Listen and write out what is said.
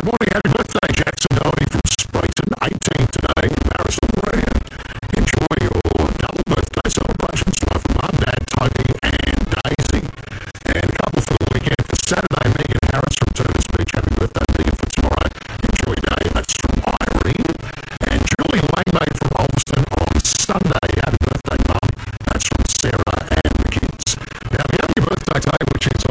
Good morning, happy birthday, Jackson Doherty from Sprayton, 18 today. Marisol Moran, enjoy your double birthday celebrations. Love from Mum, Dad, Toby, and Daisy. And a couple for the weekend for Saturday, Megan Harris from Turners Beach. Happy birthday, Megan, for tomorrow. Enjoy your day. That's from Irene. And Julie Langley from Ulverston on Sunday. Happy birthday, Mum. That's from Sarah and the kids. Now, we have your birthday today, which is